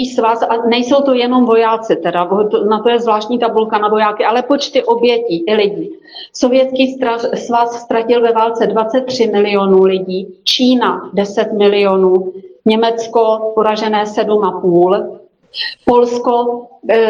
svaz, a nejsou to jenom vojáci, teda, na to je zvláštní tabulka na vojáky, ale počty obětí i lidí. Sovětský svaz ztratil ve válce 23 milionů lidí, Čína 10 milionů, Německo poražené 7,5, Polsko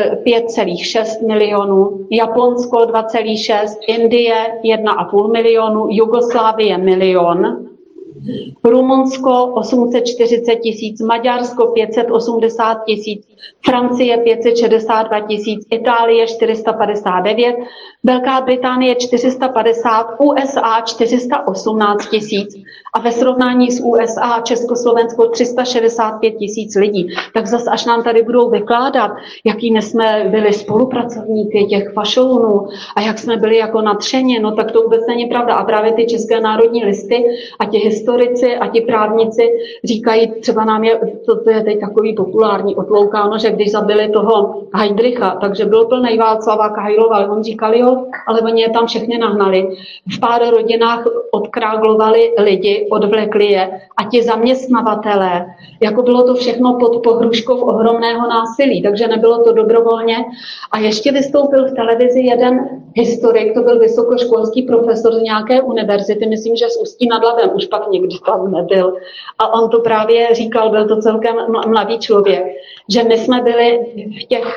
5,6 milionů, Japonsko 2,6, Indie 1,5 milionu, Jugoslávie 1 milion, Rumunsko 840 000, Maďarsko 580 000, Francie 562 000, Itálie 459, Velká Británie 450, USA 418 000 a ve srovnání s USA Československo 365 000 lidí. Tak zas až nám tady budou vykládat, jakými jsme byli spolupracovníky těch fašounů a jak jsme byli jako nadšeni, no tak to vůbec není pravda. A právě ty české národní listy a ti historici a ti právníci říkají, třeba nám je, to je teď takový populární, otloukáno, že když zabili toho Heydricha, takže byl plný Václava Kahajlova, ale on říkal, jo, ale oni je tam všechny nahnali. V pár rodinách odkráglovali lidi, odvlekli je a ti zaměstnavatelé, jako bylo to všechno pod pohruškou ohromného násilí, takže nebylo to dobrovolně. A ještě vystoupil v televizi jeden historik, to byl vysokoškolský profesor z nějaké univerzity, myslím, že z Ústí nad Labem, už pak nikdy tam nebyl. A on to právě říkal, byl to celkem mladý člověk, že my jsme byli v těch,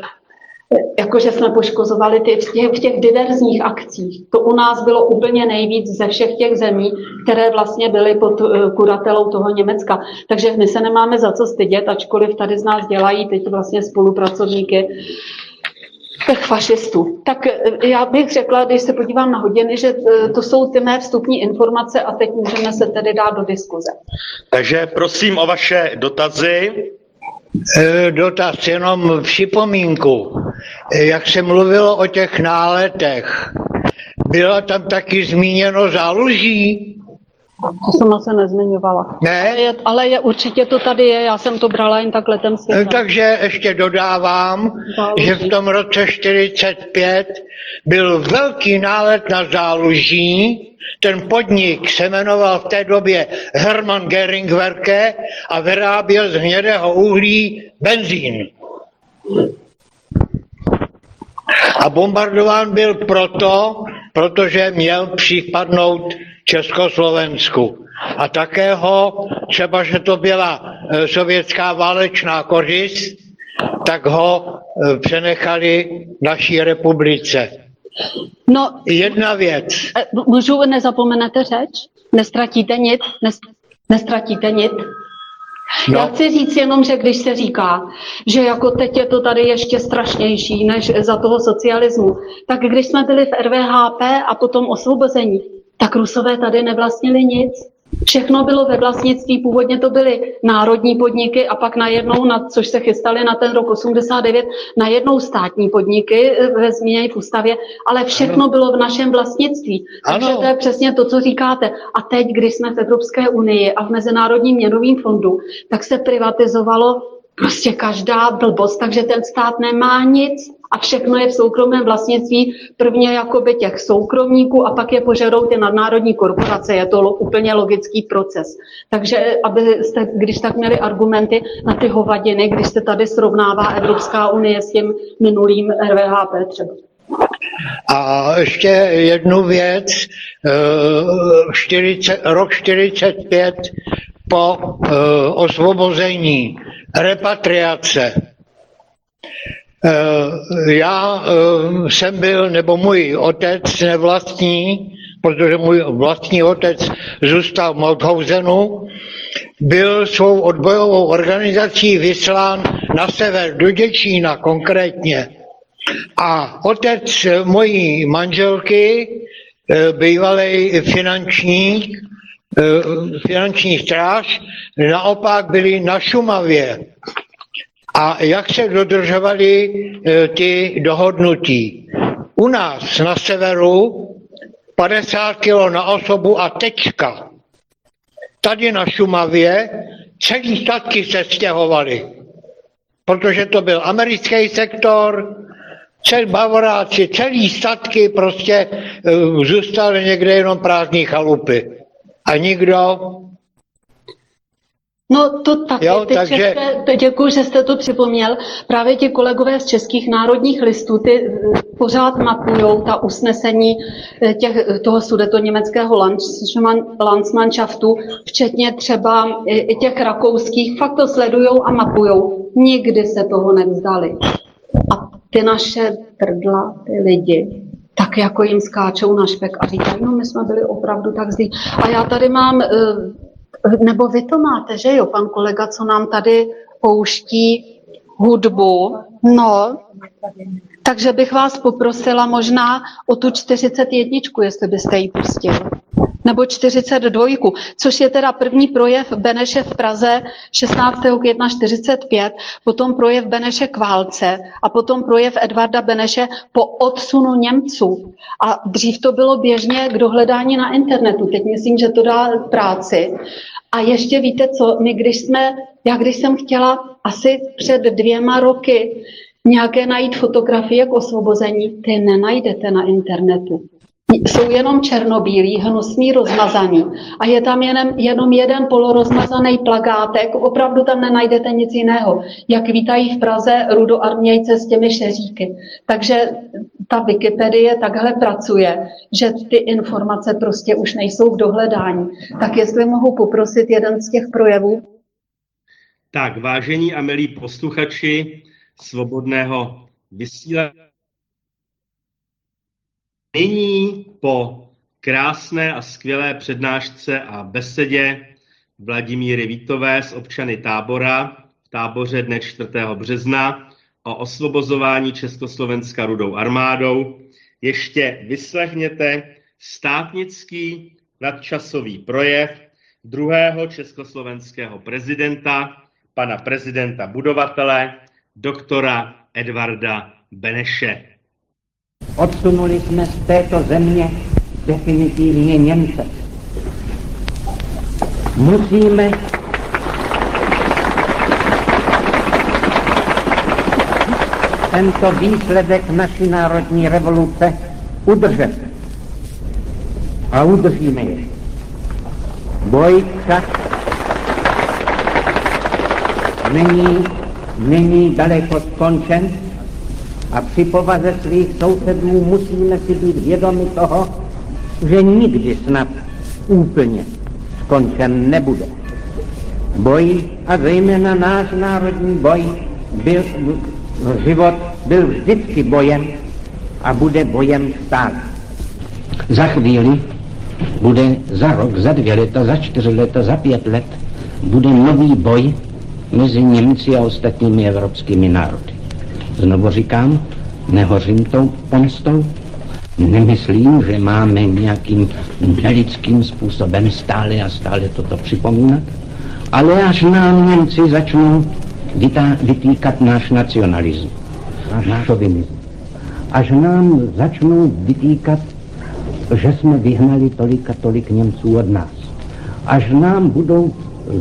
jakože jsme poškozovali v těch diverzních akcích. To u nás bylo úplně nejvíc ze všech těch zemí, které vlastně byly pod kuratelou toho Německa. Takže my se nemáme za co stydět, ačkoliv tady z nás dělají teď vlastně spolupracovníky těch fašistů. Tak já bych řekla, když se podívám na hodiny, že to jsou ty mé vstupní informace a teď můžeme se tedy dát do diskuze. Takže prosím o vaše dotazy. Dotaz, jenom připomínku. Jak se mluvilo o těch náletech, bylo tam taky zmíněno záluží? To jsem se nezmiňovala. Ne? Ale určitě to tady je, já jsem to brala jen tak letem světa. Takže ještě dodávám, že v tom roce 45 byl velký nálet na záluží. Ten podnik se jmenoval v té době Hermann Göringwerke a vyráběl z hnědého uhlí benzín. A bombardován byl protože měl připadnout Československu. A také ho, třeba že to byla sovětská válečná kořist, tak ho přenechali naší republice. No, jedna věc. Můžu, nezapomenete řeč? Nestratíte nic? Nestratíte nic? No. Já chci říct jenom, že když se říká, že jako teď je to tady ještě strašnější než za toho socialismu, tak když jsme byli v RVHP a potom osvobození, tak Rusové tady nevlastnili nic. Všechno bylo ve vlastnictví, původně to byly národní podniky a pak najednou, což se chystali na ten rok 89, najednou státní podniky ve změně v ústavě, ale všechno bylo v našem vlastnictví. Takže to je přesně to, co říkáte. A teď, když jsme v Evropské unii a v Mezinárodním měnovém fondu, tak se privatizovalo prostě každá blbost, takže ten stát nemá nic a všechno je v soukromém vlastnictví, prvně jakoby těch soukromníků a pak je požerou ty nadnárodní korporace. Je to úplně logický proces. Takže abyste, když tak měli argumenty na ty hovadiny, když se tady srovnává Evropská unie s tím minulým RVHP třeba. A ještě jednu věc, rok 45 po osvobození, repatriace. Já jsem byl, nebo můj otec nevlastní, protože můj vlastní otec zůstal v Mauthausenu, byl svou odbojovou organizací vyslán na sever do Děčína konkrétně. A otec mojí manželky, bývalý finanční stráž, naopak byli na Šumavě. A jak se dodržovaly ty dohodnutí? U nás na severu 50 kg na osobu a tečka. Tady na Šumavě celý statky se stěhovaly, protože to byl americký sektor, Bavoráci, celý statky prostě zůstaly někde jenom prázdné chalupy. A nikdo No to taky, Jo, takže... děkuji, že jste to připomněl. Právě ti kolegové z Českých národních listů, ty pořád mapujou ta usnesení toho sudetoněmeckého Landsmannschaftu, včetně třeba i těch rakouských, fakt to sledujou a mapujou. Nikdy se toho nevzdali. A ty naše trdla, ty lidi, tak jako jim skáčou na špek a říkají, no my jsme byli opravdu tak zlí. A já tady mám... Nebo vy to máte, že jo, pan kolega, co nám tady pouští hudbu. No, takže bych vás poprosila možná o tu 41, jestli byste ji pustili. Nebo 42, což je teda první projev Beneše v Praze 16. května 45, potom projev Beneše k válce a potom projev Edvarda Beneše po odsunu Němců. A dřív to bylo běžně k dohledání na internetu, teď myslím, že to dá práci. A ještě víte co, když jsem chtěla asi před 2 roky nějaké najít fotografie k osvobození, ty nenajdete na internetu. Jsou jenom černobílí, hnusný, rozmazaný a je tam jenom jeden polorozmazaný plakátek, opravdu tam nenajdete nic jiného. Jak vítají v Praze rudoarmějce s těmi šeříky. Takže ta Wikipedie takhle pracuje, že ty informace prostě už nejsou k dohledání. Tak jestli mohu poprosit jeden z těch projevů. Tak, vážení a milí posluchači Svobodného vysílání, nyní po krásné a skvělé přednášce a besedě Vladimíry Vítové s občany Tábora v Táboře dne 4. března o osvobozování Československa Rudou armádou ještě vyslechněte státnický nadčasový projev druhého československého prezidenta, pana prezidenta budovatele, doktora Edvarda Beneše. Odsunuli jsme z této země definitivně Němce. Musíme tento výsledek naší národní revoluce udržet. A udržíme je. Boj však není daleko skončen a při povaze svých sousedů musíme si být vědomi toho, že nikdy snad úplně skončen nebude. Boj, a zejména náš národní boj, život byl vždycky bojem a bude bojem stále. Za chvíli bude za rok, za 2 leta, za 4 leta, za 5 let bude nový boj mezi Němci a ostatními evropskými národy. Znovu říkám, nehořím tou pomstou, nemyslím, že máme nějakým nelidským způsobem stále a stále toto připomínat, ale až nám Němci začnou vytýkat náš nacionalismus, náš šovinismus, až nám začnou vytýkat, že jsme vyhnali tolik a tolik Němců od nás, až nám budou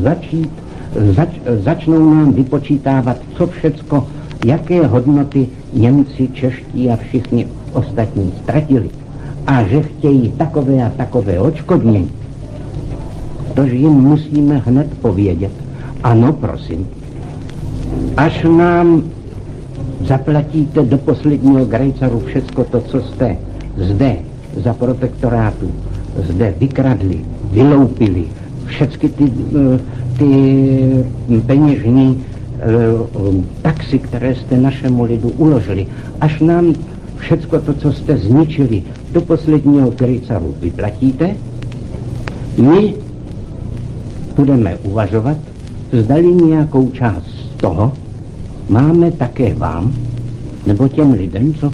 začnou nám vypočítávat, co všecko, jaké hodnoty Němci, čeští a všichni ostatní ztratili a že chtějí takové a takové odškodnění, tož jim musíme hned povědět. Ano, prosím, až nám zaplatíte do posledního grejcaru všecko to, co jste zde za protektorátu zde vykradli, vyloupili, všechny ty peněžní taxy, které jste našemu lidu uložili, až nám všecko to, co jste zničili, do posledního grejcaru vyplatíte, my budeme uvažovat, zdali nějakou část z toho máme také vám, nebo těm lidem, co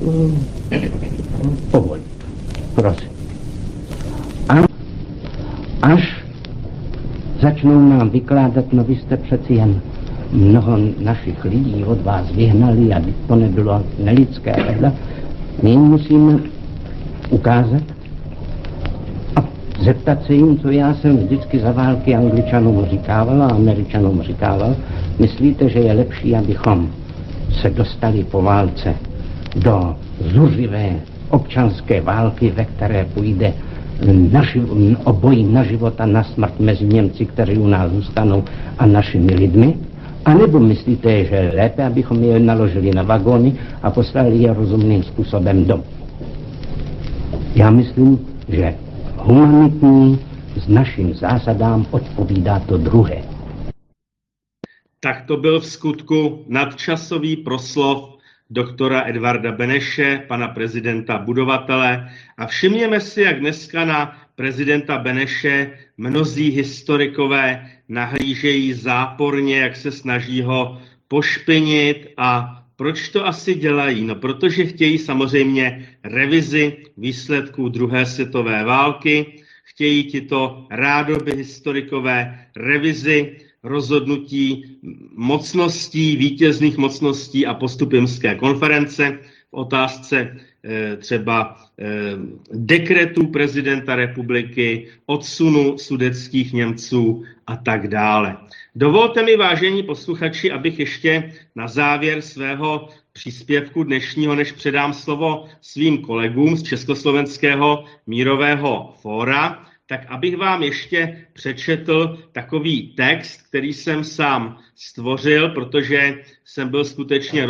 povolit. Prosím. A až začnou nám vykládat, no vy jste přeci jen mnoho našich lidí od vás vyhnali a to nebylo nelidské, takhle. My jim musíme ukázat a zeptat se jim, co já jsem vždycky za války Angličanům říkával a Američanům říkával. Myslíte, že je lepší, abychom se dostali po válce do zuřivé občanské války, ve které půjde boj na život a na smrt mezi Němci, kteří u nás zůstanou, a našimi lidmi? A nebo myslíte, že je lépe, abychom je naložili na vagóny a poslali je rozumným způsobem domů? Já myslím, že humanitní s našim zásadám odpovídá to druhé. Tak to byl v skutku nadčasový proslov doktora Edvarda Beneše, pana prezidenta budovatele. A všimněme si, jak dneska na prezidenta Beneše mnozí historikové nahlížejí záporně, jak se snaží ho pošpinit. A proč to asi dělají? No, protože chtějí samozřejmě revizi výsledků druhé světové války, chtějí tito rádoby historikové revizi rozhodnutí mocností, vítězných mocností a postup Jimské konference v otázce třeba dekretů prezidenta republiky, odsunu sudetských Němců a tak dále. Dovolte mi, vážení posluchači, abych ještě na závěr svého příspěvku dnešního, než předám slovo svým kolegům z Československého mírového fóra, tak abych vám ještě přečetl takový text, který jsem sám stvořil, protože jsem byl skutečně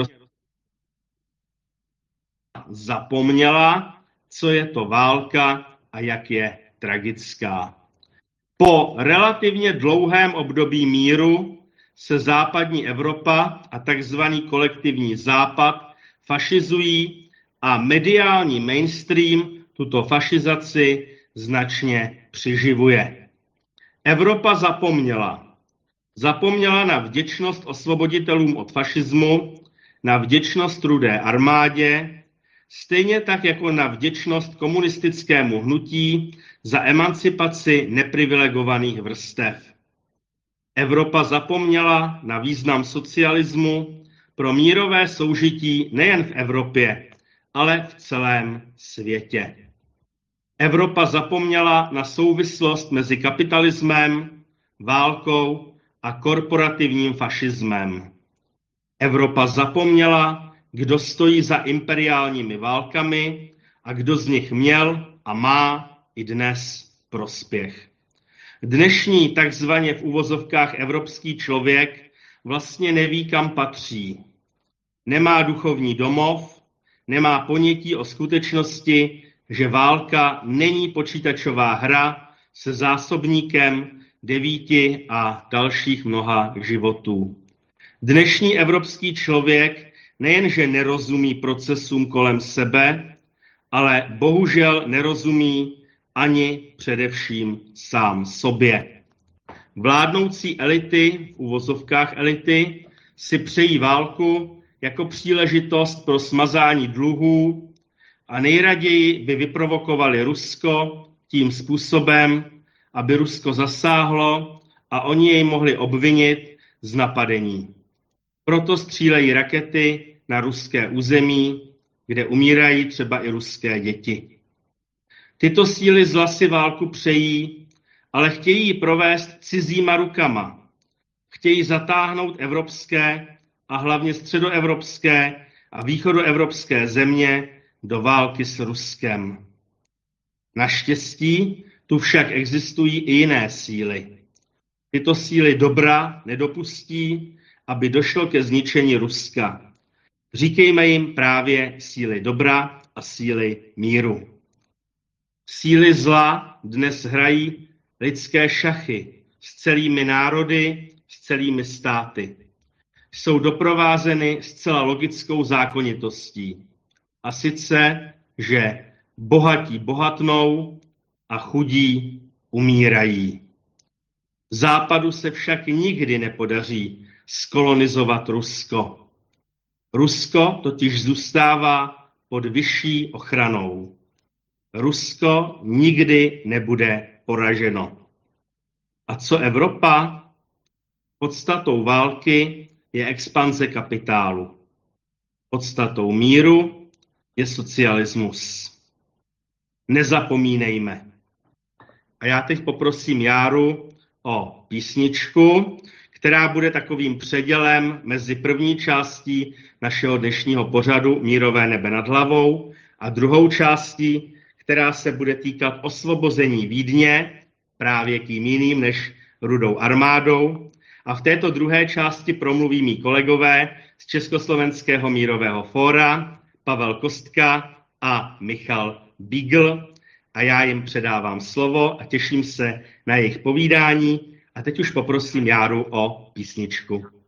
zapomněla, co je to válka a jak je tragická. Po relativně dlouhém období míru se západní Evropa a takzvaný kolektivní západ fašizují a mediální mainstream tuto fašizaci značně přiživuje. Evropa zapomněla. Zapomněla na vděčnost osvoboditelům od fašismu, na vděčnost Rudé armádě, stejně tak jako na vděčnost komunistickému hnutí za emancipaci neprivilegovaných vrstev. Evropa zapomněla na význam socialismu pro mírové soužití nejen v Evropě, ale v celém světě. Evropa zapomněla na souvislost mezi kapitalismem, válkou a korporativním fašismem. Evropa zapomněla, kdo stojí za imperiálními válkami a kdo z nich měl a má i dnes prospěch. Dnešní takzvaně v uvozovkách evropský člověk vlastně neví, kam patří. Nemá duchovní domov, nemá ponětí o skutečnosti, že válka není počítačová hra se zásobníkem 9 a dalších mnoha životů. Dnešní evropský člověk nejenže nerozumí procesům kolem sebe, ale bohužel nerozumí ani především sám sobě. Vládnoucí elity, v uvozovkách elity, si přejí válku jako příležitost pro smazání dluhů a nejraději by vyprovokovali Rusko tím způsobem, aby Rusko zasáhlo a oni jej mohli obvinit z napadení. Proto střílejí rakety na ruské území, kde umírají třeba i ruské děti. Tyto síly zla si válku přejí, ale chtějí ji provést cizíma rukama. Chtějí zatáhnout evropské a hlavně středoevropské a východoevropské země do války s Ruskem. Naštěstí tu však existují i jiné síly. Tyto síly dobra nedopustí, aby došlo ke zničení Ruska. Říkejme jim právě síly dobra a síly míru. Síly zla dnes hrají lidské šachy s celými národy, s celými státy. Jsou doprovázeny zcela logickou zákonitostí. A sice, že bohatí bohatnou a chudí umírají. Západu se však nikdy nepodaří skolonizovat Rusko. Rusko totiž zůstává pod vyšší ochranou. Rusko nikdy nebude poraženo. A co Evropa? Podstatou války je expanze kapitálu. Podstatou míru je socialismus. Nezapomínejme. A já teď poprosím Járu o písničku, která bude takovým předělem mezi první částí našeho dnešního pořadu Mírové nebe nad hlavou a druhou částí, která se bude týkat osvobození Vídně, právě kým jiným než Rudou armádou. A v této druhé části promluví mí kolegové z Československého mírového fóra, Pavel Kostka a Michal Bígl. A já jim předávám slovo a těším se na jejich povídání. A teď už poprosím Járu o písničku.